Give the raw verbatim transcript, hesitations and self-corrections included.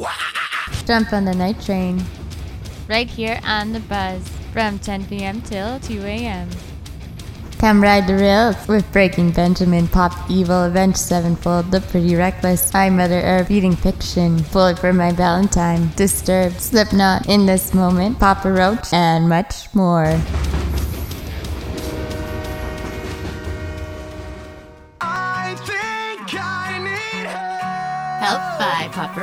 Jump on the night train. Right here on the Buzz from ten p.m. till two a.m. Come ride the rails with Breaking Benjamin, Pop Evil, Avenged Sevenfold, The Pretty Reckless, I Mother Earth, Beating Fiction, Bullet for My Valentine, Disturbed, Slipknot, In This Moment, Papa Roach, and much more. I think I need help. Help by Papa